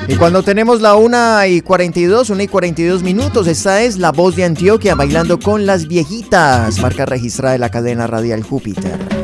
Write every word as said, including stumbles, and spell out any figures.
Y cuando tenemos la una y cuarenta y dos, una y cuarenta y dos minutos, esta es La Voz de Antioquia bailando con las viejitas, marca registrada de la cadena radial Júpiter.